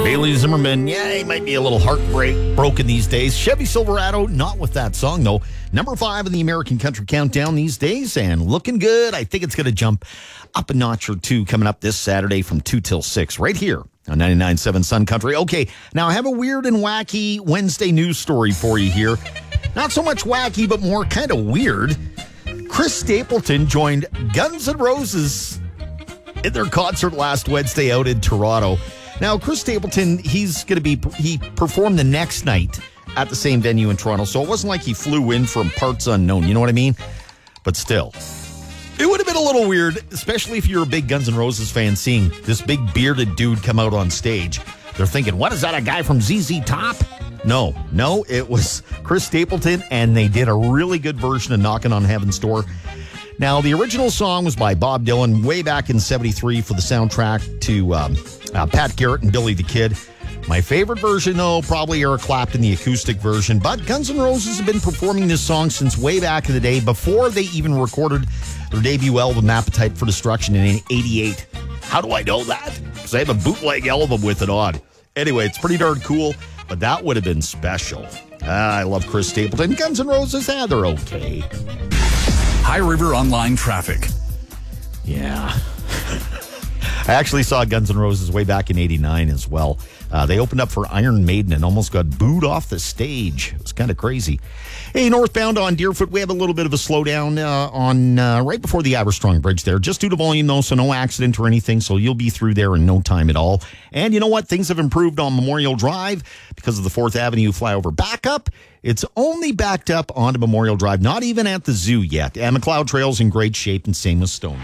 Bailey Zimmerman, he might be a little heartbroken these days. Chevy Silverado, not with that song, though. Number 5 in the American Country Countdown these days, and looking good. I think it's going to jump up a notch or two coming up this Saturday from 2 till 6, right here on 99.7 Sun Country. Okay, now I have a weird and wacky Wednesday news story for you here. Not so much wacky, but more kind of weird. Chris Stapleton joined Guns N' Roses in their concert last Wednesday out in Toronto. Now, Chris Stapleton, he performed the next night at the same venue in Toronto, so it wasn't like he flew in from parts unknown, you know what I mean? But still, it would have been a little weird, especially if you're a big Guns N' Roses fan, seeing this big bearded dude come out on stage. They're thinking, what is that, a guy from ZZ Top? No, it was Chris Stapleton, and they did a really good version of Knocking on Heaven's Door. Now, the original song was by Bob Dylan way back in 73 for the soundtrack to Pat Garrett and Billy the Kid. My favorite version, though, probably Eric Clapton, the acoustic version. But Guns N' Roses have been performing this song since way back in the day, before they even recorded their debut album, Appetite for Destruction, in 88. How do I know that? Because I have a bootleg album with it on. Anyway, it's pretty darn cool, but that would have been special. I love Chris Stapleton. Guns N' Roses, they're okay. High River Online Traffic. Yeah. I actually saw Guns N' Roses way back in 89 as well. They opened up for Iron Maiden and almost got booed off the stage. It was kind of crazy. Hey, northbound on Deerfoot, we have a little bit of a slowdown on right before the Aberstrong Bridge there. Just due to volume, though, so no accident or anything, so you'll be through there in no time at all. And you know what? Things have improved on Memorial Drive because of the 4th Avenue flyover backup. It's only backed up onto Memorial Drive, not even at the zoo yet. And McLeod Trail's in great shape, and same with Stone.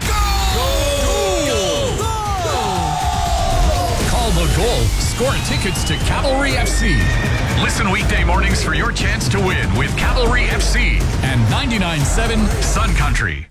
Goal. Score tickets to Cavalry FC. Listen weekday mornings for your chance to win with Cavalry FC and 99.7 Sun Country.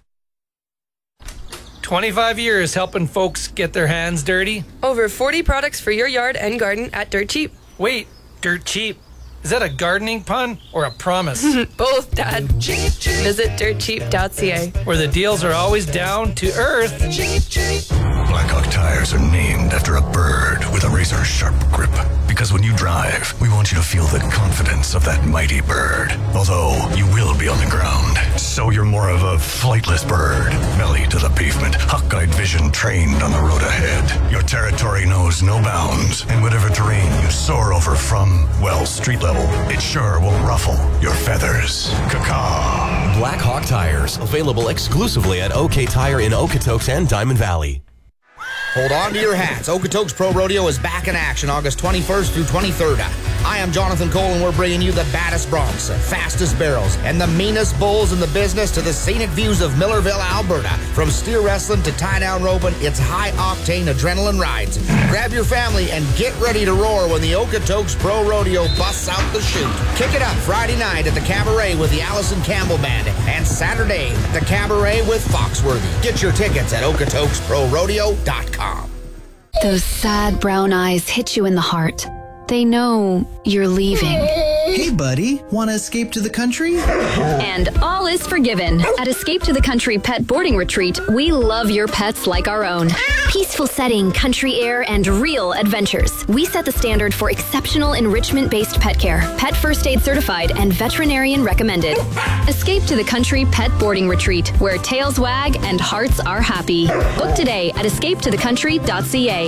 25 years helping folks get their hands dirty. Over 40 products for your yard and garden at Dirt Cheap. Wait, Dirt Cheap? Is that a gardening pun or a promise? Both, Dad. Visit dirtcheap.ca. Where the deals are always down to earth. Blackhawk tires are named after a bird with a razor-sharp grip. Because when you drive, we want you to feel the confidence of that mighty bird. Although, you will be on the ground. So you're more of a flightless bird. Belly to the pavement, hawk-eyed vision trained on the road ahead. Your territory knows no bounds. And whatever terrain you soar over from, well, street level, it sure won't ruffle your feathers. Caw-caw. Blackhawk tires, available exclusively at OK Tire in Okotoks and Diamond Valley. Hold on to your hats. Okotoks Pro Rodeo is back in action August 21st through 23rd. I am Jonathan Cole, and we're bringing you the baddest broncs, fastest barrels, and the meanest bulls in the business to the scenic views of Millerville, Alberta. From steer wrestling to tie-down roping, it's high-octane adrenaline rides. Grab your family and get ready to roar when the Okotoks Pro Rodeo busts out the chute. Kick it up Friday night at the Cabaret with the Allison Campbell Band, and Saturday, the Cabaret with Foxworthy. Get your tickets at okotokesprorodeo.com. Those sad brown eyes hit you in the heart. They know you're leaving. Hey, buddy, want to escape to the country? And all is forgiven. At Escape to the Country Pet Boarding Retreat, we love your pets like our own. Peaceful setting, country air, and real adventures. We set the standard for exceptional enrichment-based pet care, pet first aid certified, and veterinarian recommended. Escape to the Country Pet Boarding Retreat, where tails wag and hearts are happy. Book today at escapetothecountry.ca.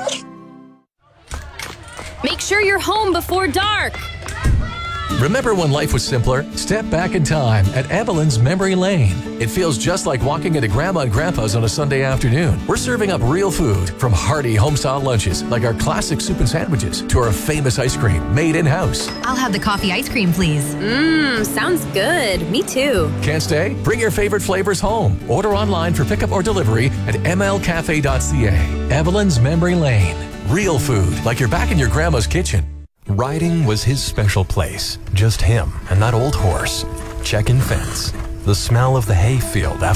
Make sure you're home before dark. Remember when life was simpler? Step back in time at Evelyn's Memory Lane. It feels just like walking into Grandma and Grandpa's on a Sunday afternoon. We're serving up real food, from hearty home-style lunches like our classic soup and sandwiches to our famous ice cream made in-house. I'll have the coffee ice cream, please. Sounds good. Me too. Can't stay? Bring your favorite flavors home. Order online for pickup or delivery at mlcafe.ca. Evelyn's Memory Lane. Real food, like you're back in your grandma's kitchen. Riding was his special place. Just him and that old horse. Check-in fence. The smell of the hayfield after